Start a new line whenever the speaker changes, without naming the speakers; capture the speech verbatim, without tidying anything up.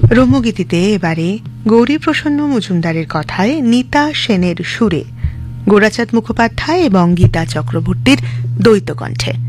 রম্যগীতিতে এবারে গৌরীপ্রসন্ন মজুমদারের কথায় নিতা সেনের সুরে গোরাচাঁদ মুখোপাধ্যায় এবং গীতা চক্রবর্তীর দ্বৈত কণ্ঠে